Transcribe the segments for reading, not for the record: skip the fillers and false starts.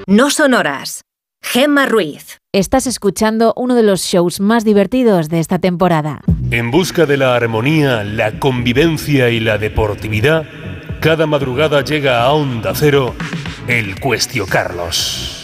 No sonoras. Gemma Ruiz. Estás escuchando uno de los shows más divertidos de esta temporada. En busca de la armonía, la convivencia y la deportividad, cada madrugada llega a Onda Cero el Cuestio Carlos.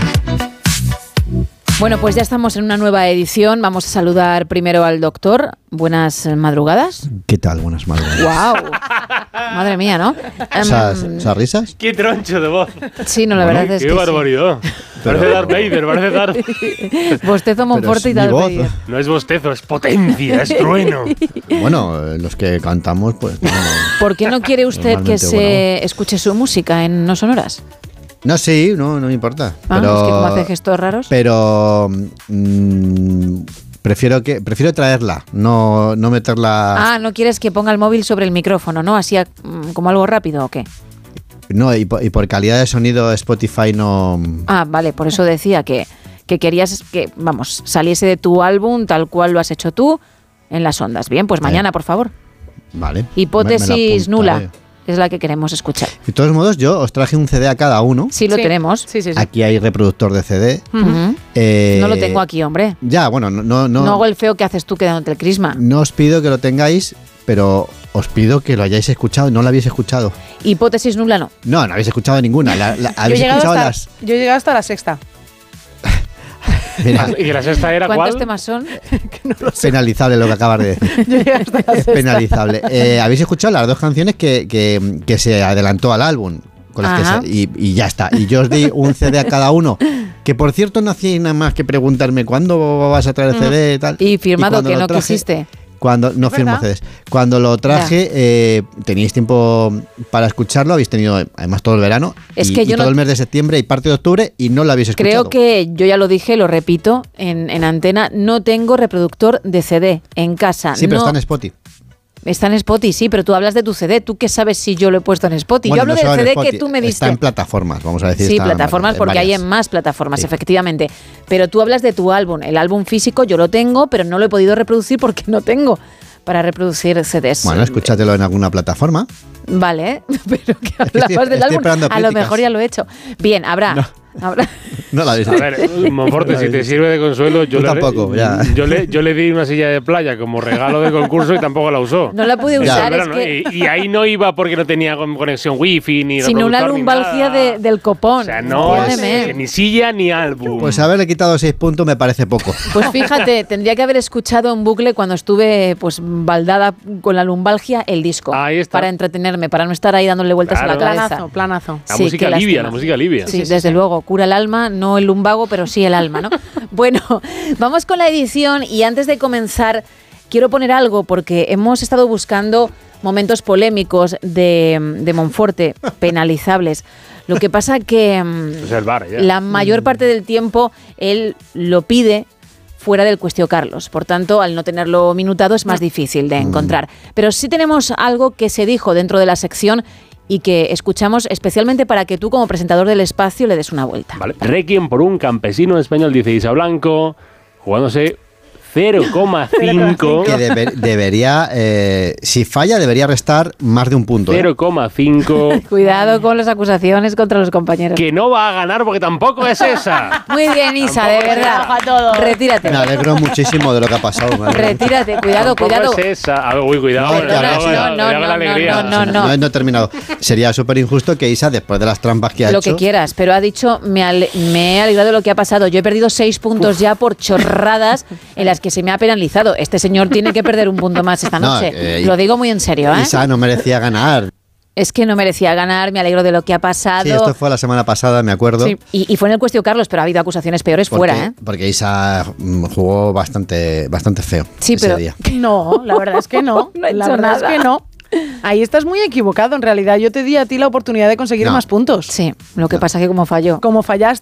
Bueno, pues ya estamos en una nueva edición. Vamos a saludar primero al doctor. Buenas madrugadas. ¿Qué tal? Buenas madrugadas. ¡Guau! Madre mía, ¿no? ¿Esas risas? ¡Qué troncho de voz! Sí, no, la verdad es que ¡Qué barbaridad! Sí. Parece Darth Vader, parece Darth... Bostezo Monforte y Darth Vader. No es bostezo, es potencia, es trueno. Bueno, los que cantamos, pues... No, ¿por qué no quiere usted que se escuche su música en No Sonoras? No, sí, no me importa. Ah, pero, es que como hace gestos raros. Pero prefiero traerla, no meterla. Ah, ¿no quieres que ponga el móvil sobre el micrófono, no? Así como algo rápido o qué? No, y por calidad de sonido Spotify no. Ah, vale, por eso decía que querías que, vamos, saliese de tu álbum tal cual lo has hecho tú en las ondas. Bien, pues mañana, por favor. Vale. Hipótesis nula. Es la que queremos escuchar. De todos modos, yo os traje un CD a cada uno. Sí, lo tenemos. Sí. Aquí hay reproductor de CD. Uh-huh. No lo tengo aquí, hombre. Ya, bueno, no hago el feo que haces tú quedándote el crisma. No os pido que lo tengáis, pero os pido que lo hayáis escuchado. No lo habéis escuchado. Hipótesis nula no. No habéis escuchado ninguna. ¿Habéis escuchado las? Yo he llegado hasta la sexta. Mira, ¿y la sexta era cuántos cuál? Temas son? Que no lo sé. Penalizable lo que acabas de decir. Yo llegué hasta la Es sexta. penalizable. ¿Habéis escuchado las dos canciones que se adelantó al álbum? Con las que y ya está. Y yo os di un CD a cada uno. Que por cierto no hacía nada más que preguntarme ¿cuándo vas a traer el CD y tal? Y firmado y que no quisiste. Cuando no firmo CDs. Cuando lo traje, teníais tiempo para escucharlo, habéis tenido además todo el verano y todo el mes de septiembre y parte de octubre y no lo habéis escuchado. Creo que yo ya lo dije, lo repito en antena, no tengo reproductor de CD en casa. Sí, pero está en Spotify. Está en Spotify, sí, pero tú hablas de tu CD. ¿Tú qué sabes si yo lo he puesto en Spotify? Bueno, yo hablo del CD que tú me diste. Está en plataformas, vamos a decir. Sí, plataformas, porque hay en más plataformas, sí. Efectivamente. Pero tú hablas de tu álbum. El álbum físico yo lo tengo, pero no lo he podido reproducir porque no tengo para reproducir CDs. Bueno, escúchatelo en alguna plataforma. Vale, pero que hablabas del álbum. A lo mejor ya lo he hecho. Bien, habrá. No la habéis hecho. A ver, Monforte, si te sirve de consuelo, yo le di una silla de playa como regalo de concurso y tampoco la usó. No la pude usar. Es que... y ahí no iba porque no tenía conexión wifi ni sino una lumbalgia del copón. O sea, no, ni silla ni álbum. Pues haberle quitado 6 puntos me parece poco. Pues fíjate, tendría que haber escuchado en bucle cuando estuve pues baldada con la lumbalgia el disco. Ahí está. Para entretenerme, para no estar ahí dándole vueltas a la cabeza. Planazo. La música alivia. Sí, desde luego, cura el alma, no el lumbago, pero sí el alma, ¿no? Bueno, vamos con la edición y antes de comenzar quiero poner algo porque hemos estado buscando momentos polémicos de Monforte, penalizables. Lo que pasa que es el bar, la mayor parte del tiempo él lo pide fuera del Cuestio Carlos. Por tanto, al no tenerlo minutado es más difícil de encontrar. Pero sí tenemos algo que se dijo dentro de la sección y que escuchamos especialmente para que tú, como presentador del espacio, le des una vuelta. Vale. Requiem por un campesino español, dice Isa Blanco, jugándose 0,5. Que debería, si falla, debería restar más de un punto. 0,5. Cuidado con las acusaciones contra los compañeros. Que no va a ganar porque tampoco es esa. Muy bien, Isa, de verdad. Retírate. Me alegro muchísimo de lo que ha pasado. Retírate, cuidado. Es esa. Uy, cuidado. No he terminado. Sería súper injusto que Isa, después de las trampas que ha hecho... Lo que quieras, pero ha dicho, me he alegrado de lo que ha pasado. Yo he perdido 6 puntos ya por chorradas en las que se me ha penalizado. Este señor tiene que perder un punto más esta noche. Lo digo muy en serio, ¿eh? Isa no merecía ganar. Es que no merecía ganar, me alegro de lo que ha pasado. Sí, esto fue la semana pasada, me acuerdo. Sí. Y fue en el Cuestio Carlos, pero ha habido acusaciones peores fuera, ¿eh? Porque Isa jugó bastante feo. Sí, ese pero día. No, la verdad es que no. La verdad es que no. Ahí estás muy equivocado, en realidad. Yo te di a ti la oportunidad de conseguir más puntos. Sí, lo que pasa es que como fallaste,